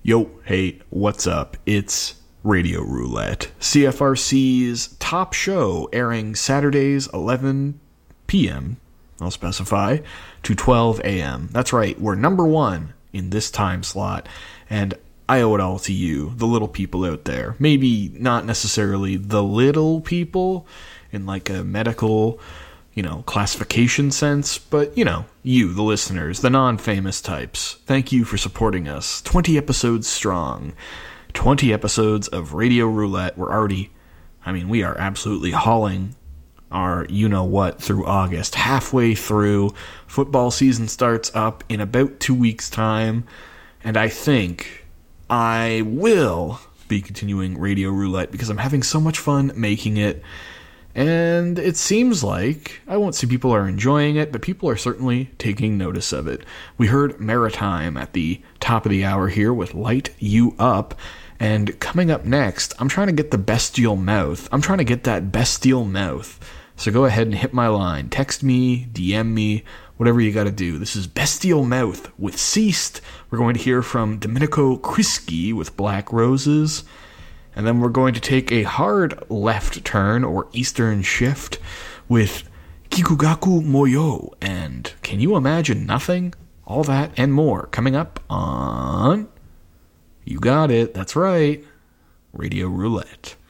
Yo, hey, what's up? It's Radio Roulette, CFRC's top show, airing Saturdays 11 p.m., I'll specify, to 12 a.m. That's right, we're number one in this time slot, and I owe it all to you, the little people out there. Maybe not necessarily the little people in like a medical, classification sense, but, you, the listeners, the non-famous types. Thank you for supporting us. 20 episodes strong. 20 episodes of Radio Roulette. We are absolutely hauling our you-know-what through August. Halfway through, football season starts up in about 2 weeks' time, and I think I will be continuing Radio Roulette because I'm having so much fun making it. And it seems like, I won't say people are enjoying it, but people are certainly taking notice of it. We heard Maritime at the top of the hour here with Light You Up. And coming up next, I'm trying to get the bestial mouth. I'm trying to get that bestial mouth. So go ahead and hit my line. Text me, DM me, whatever you gotta do. This is Bestial Mouth with Ceased. We're going to hear from Domenico Crisci with Black Roses. And then we're going to take a hard left turn, or eastern shift, with Kikugaku Moyo. And can you imagine nothing? All that and more coming up on... You got it, that's right, Radio Roulette.